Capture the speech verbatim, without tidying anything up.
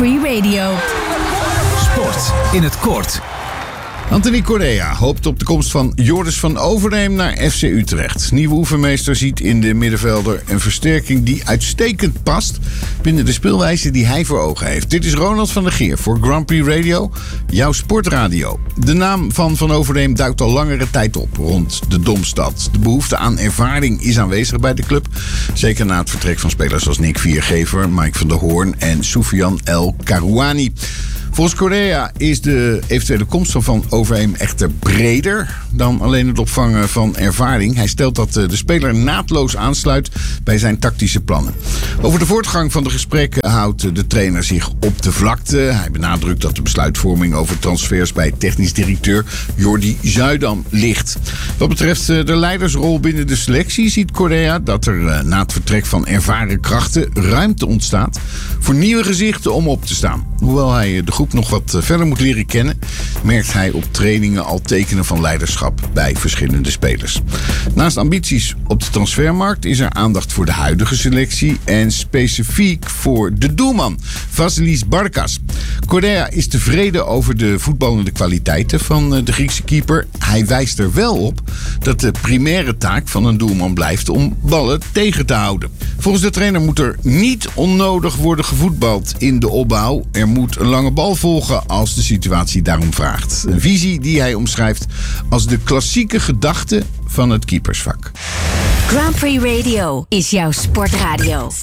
Free Radio. Sport in het kort. Anthony Correa hoopt op de komst van Joris van Overheem naar F C Utrecht. Nieuwe oefenmeester ziet in de middenvelder een versterking die uitstekend past binnen de speelwijze die hij voor ogen heeft. Dit is Ronald van der Geer voor Grand Prix Radio, jouw sportradio. De naam van Van Overheem duikt al langere tijd op rond de Domstad. De behoefte aan ervaring is aanwezig bij de club. Zeker na het vertrek van spelers als Nick Viergever, Mike van der Hoorn en Soufiane El Karouani. Volgens Correa is de eventuele komst van Van Overheem echter breder dan alleen het opvangen van ervaring. Hij stelt dat de speler naadloos aansluit bij zijn tactische plannen. Over de voortgang van de gesprekken houdt de trainer zich op de vlakte. Hij benadrukt dat de besluitvorming over transfers bij technisch directeur Jordi Zuidam ligt. Wat betreft de leidersrol binnen de selectie ziet Correa dat er na het vertrek van ervaren krachten ruimte ontstaat voor nieuwe gezichten om op te staan. Hoewel hij de groep nog wat verder moet leren kennen, merkt hij op trainingen al tekenen van leiderschap bij verschillende spelers. Naast ambities op de transfermarkt is er aandacht voor de huidige selectie en specifiek voor de doelman, Vasilis Barkas. Correa is tevreden over de voetballende kwaliteiten van de Griekse keeper. Hij wijst er wel op dat de primaire taak van een doelman blijft om ballen tegen te houden. Volgens de trainer moet er niet onnodig worden gevoetbald in de opbouw. Er moet een lange bal volgen als de situatie daarom vraagt. Een visie die hij omschrijft als de klassieke gedachte van het keepersvak. Grand Prix Radio is jouw sportradio.